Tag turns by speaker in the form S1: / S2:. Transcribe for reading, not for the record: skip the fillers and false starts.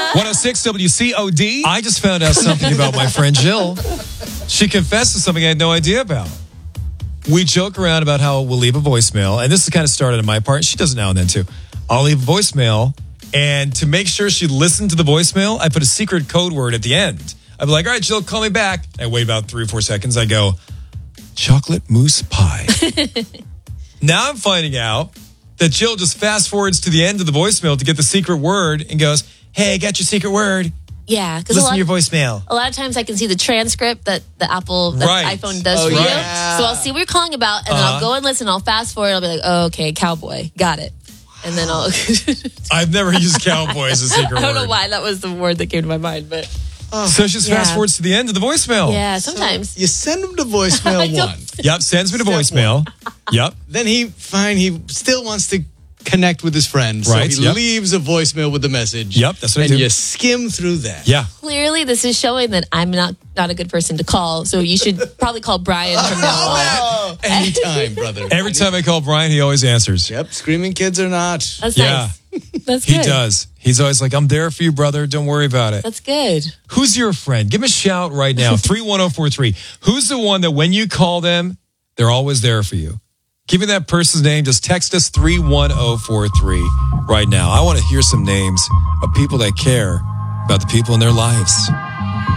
S1: 106 WCOD. I just found out something about my friend Jill. She confessed to something I had no idea about. We joke around about how we'll leave a voicemail, and this is kind of started on my part. She does it now and then too. I'll leave a voicemail, and to make sure she listened to the voicemail, I put a secret code word at the end. I'd be like, all right, Jill, call me back. I wait about 3 or 4 seconds. I go, chocolate mousse pie. Now I'm finding out that Jill just fast forwards to the end of the voicemail to get the secret word and goes, hey, I got your secret word.
S2: Yeah, because
S1: listen to your voicemail.
S2: A lot of times I can see the transcript that the iPhone does for you. So I'll see what you're calling about, and then I'll go and listen. I'll fast forward. I'll be like, oh, okay, cowboy. Got it. And then I'll...
S1: I've never used cowboy as a secret word.
S2: I don't know why that was the word that came to my mind, but...
S1: So she just fast forwards to the end of the voicemail.
S2: Yeah, sometimes.
S3: So you send him to voicemail one.
S1: Yep, sends me to voicemail. Yep.
S3: Then he still wants to connect with his friends.
S1: Right.
S3: So he leaves a voicemail with the message.
S1: Yep, that's what I do.
S3: And you skim through that.
S1: Yeah.
S2: Clearly, this is showing that I'm not a good person to call. So you should probably call Brian from now on.
S3: Anytime, brother.
S1: Every time I call Brian, he always answers.
S3: Yep, screaming kids or not.
S2: That's nice. That's good.
S1: He does. He's always like, I'm there for you, brother. Don't worry about it.
S2: That's good.
S1: Who's your friend? Give him a shout right now. 31043. Who's the one that when you call them, they're always there for you? Give me that person's name. Just text us 31043 right now. I want to hear some names of people that care about the people in their lives.